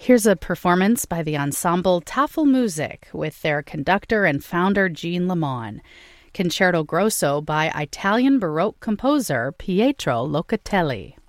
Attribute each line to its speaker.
Speaker 1: Here's a performance by the ensemble Tafelmusik with their conductor and founder Jean Lemon. Concerto Grosso by Italian Baroque composer Pietro Locatelli.